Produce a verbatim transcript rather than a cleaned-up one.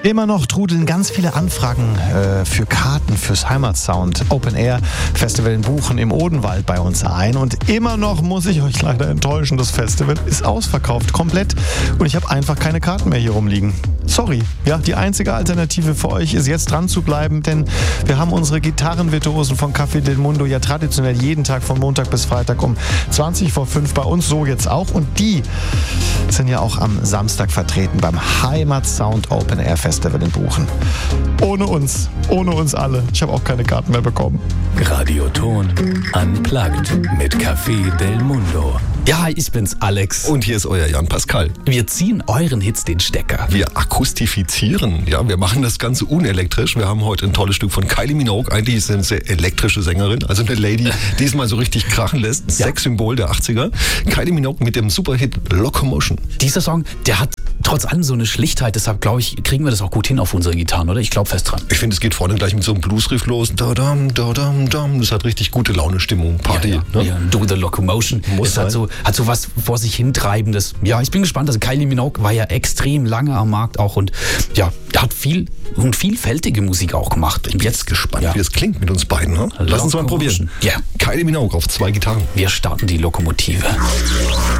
Immer noch trudeln ganz viele Anfragen äh, für Karten fürs Heimatsound Open Air Festival in Buchen im Odenwald bei uns ein. Und immer noch muss ich euch leider enttäuschen, das Festival ist ausverkauft, komplett. Und ich habe einfach keine Karten mehr hier rumliegen. Sorry, ja, die einzige Alternative für euch ist jetzt dran zu bleiben, denn wir haben unsere Gitarrenvirtuosen von Café del Mundo ja traditionell jeden Tag von Montag bis Freitag um zwanzig vor fünf bei uns, so jetzt auch. Und die sind ja auch am Samstag vertreten beim Heimatsound Open Air Festival in Buchen. Ohne uns, ohne uns alle. Ich habe auch keine Karten mehr bekommen. Radioton Unplugged mit Café del Mundo. Ja, ich bin's, Alex. Und hier ist euer Jan Pascal. Wir ziehen euren Hits den Stecker. Wir akustifizieren, ja, wir machen das Ganze unelektrisch. Wir haben heute ein tolles Stück von Kylie Minogue. Eigentlich ist sie eine sehr elektrische Sängerin, also eine Lady, die es mal so richtig krachen lässt. Ja. Sexsymbol der achtziger. Kylie Minogue mit dem Superhit Locomotion. Dieser Song, der hat trotz allem so eine Schlichtheit, deshalb glaube ich, kriegen wir das auch gut hin auf unsere Gitarren, oder? Ich glaube fest dran. Ich finde, es geht vorne gleich mit so einem Bluesriff los. Da dam, da dam, dam. Das hat richtig gute Laune-Stimmung, Party. Ja, ja. Ne? Ja, Do the Locomotion. Muss es hat so, hat so was vor sich hintreibendes. Ja, ich bin gespannt. Also Kylie Minogue war ja extrem lange am Markt auch und ja, hat viel und vielfältige Musik auch gemacht. Und jetzt gespannt, ja. wie das klingt mit uns beiden. Ne? Lass uns mal probieren. Ja. Kylie Minogue auf zwei Gitarren. Wir starten die Lokomotive.